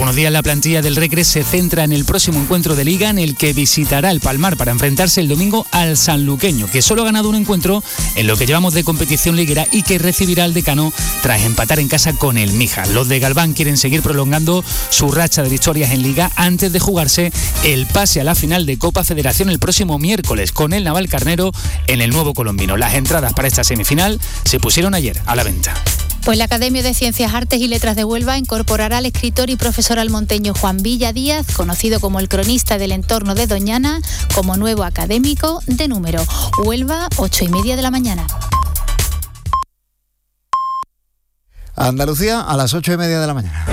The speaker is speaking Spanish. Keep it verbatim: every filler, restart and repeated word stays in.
buenos días. La plantilla del Recre se centra en el próximo encuentro de Liga, en el que visitará el Palmar para enfrentarse el domingo al sanluqueño, que solo ha ganado un encuentro en lo que llevamos de competición liguera y que recibirá al Decano tras empatar en casa con el Mijas. Los de Galván quieren seguir prolongando su racha de victorias en Liga antes de jugarse el pase a la final de Copa Federación el próximo miércoles con el Navalcarnero en el Nuevo Colombino. Las entradas para esta semifinal se pusieron ayer a la venta. Pues la Academia de Ciencias, Artes y Letras de Huelva incorporará al escritor y profesor almonteño Juan Villa Díaz, conocido como el cronista del entorno de Doñana, como nuevo académico de número. Huelva, ocho y media de la mañana. Andalucía a las ocho y media de la mañana.